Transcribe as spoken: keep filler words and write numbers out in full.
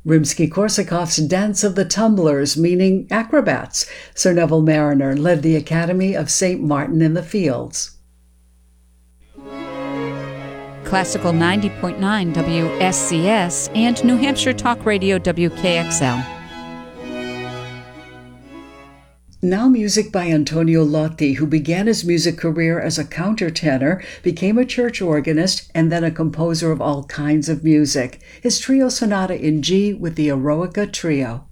Rimsky-Korsakov's Dance of the Tumblers, meaning acrobats. Sir Neville Marriner led the Academy of Saint Martin in the Fields. Classical ninety point nine W S C S and New Hampshire Talk Radio W K X L. Now music by Antonio Lotti, who began his music career as a countertenor, became a church organist, and then a composer of all kinds of music. His trio sonata in G with the Eroica Trio.